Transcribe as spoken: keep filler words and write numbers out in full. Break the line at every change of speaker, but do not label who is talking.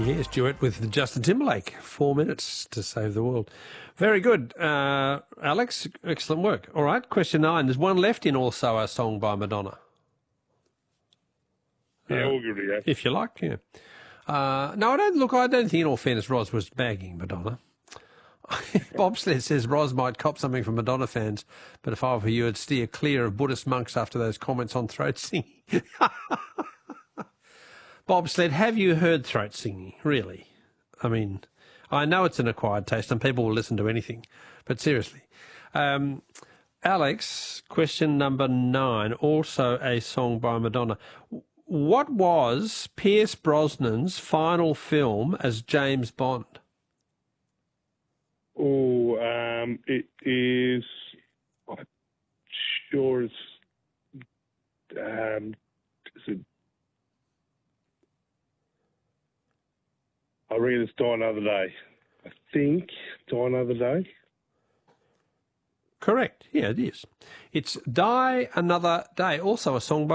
Yes, duet with Justin Timberlake. Four minutes to save the world. Very good, uh, Alex. Excellent work. All right, question nine. There's one left in Also a Song by Madonna.
Yeah,
Uh,
all good to go.
If you like, yeah. Uh, no, I don't look. I don't think, in all fairness, Roz was bagging Madonna. Bobsled says Roz might cop something from Madonna fans, but if I were you, I'd steer clear of Buddhist monks after those comments on throat singing. Bobsled, have you heard throat singing? Really? I mean, I know it's an acquired taste and people will listen to anything, but seriously. Um, Alex, question number nine, Also a Song by Madonna. What was Pierce Brosnan's final film as James Bond?
Oh, um, it is. I'm sure it's. Um, is it? I read it's Die Another Day. I think Die Another Day.
Correct. Yeah, it is. It's Die Another Day, also a song by